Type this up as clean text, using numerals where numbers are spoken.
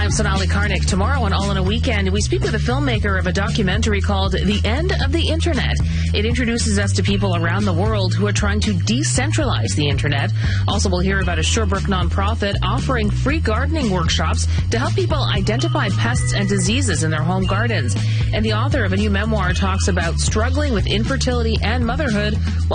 I'm Sonali Karnik. Tomorrow on All in a Weekend, we speak with a filmmaker of a documentary called The End of the Internet. It introduces us to people around the world who are trying to decentralize the Internet. Also, we'll hear about a Sherbrooke nonprofit offering free gardening workshops to help people identify pests and diseases in their home gardens. And the author of a new memoir talks about struggling with infertility and motherhood while